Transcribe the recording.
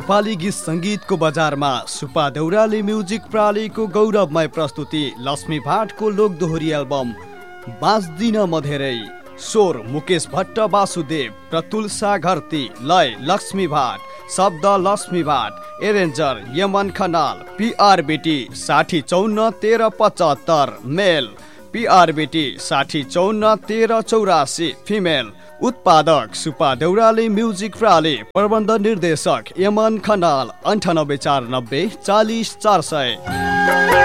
नेपाली गीत सङ्गीतको बजारमा सुपा देउराली म्युजिक प्रणालीको गौरवमय प्रस्तुति लक्ष्मी भाटको लोकदोहोरी एल्बम बाँच्दिन म धेरै। स्वर मुकेश भट्ट वासुदेव, प्रतुल सागर्ती, लय लक्ष्मी भाट, शब्द लक्ष्मी भाट, एरेन्जर यमन खनाल, PRBT 6054 1375 मेल, PRBT 6054 1384 फिमेल। उत्पादक सुपा देउराली म्युजिक प्रणाली, प्रबन्ध निर्देशक यमन खनाल, 9849 40 400।